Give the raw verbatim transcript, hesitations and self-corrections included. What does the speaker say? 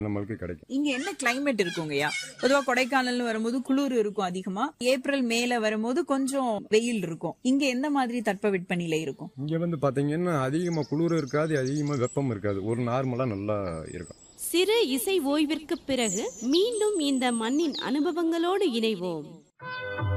நம்மளுக்கு கிடைக்கும். இங்க என்ன கிளைமேட் இருக்குங்கய்யா? பொதுவா கொடைக்கானல்னு வரும்போது குளிர் இருக்கும் அதிகமா, ஏப்ரல் மேல வரும்போது கொஞ்சம் வெயில் இருக்கும். இங்க எந்த மாதிரி தட்பவெட்பநிலை இருக்கும்? இங்க வந்து பாத்தீங்கன்னா அதிகமா குளிர் இருக்காது, அதிகமா வெப்பம் இருக்காது, ஒரு நார்மலா நல்லா இருக்கும். சிறு இசை ஓய்விற்கு பிறகு மீண்டும் இந்த மண்ணின் அனுபவங்களோடு இணைவோம்.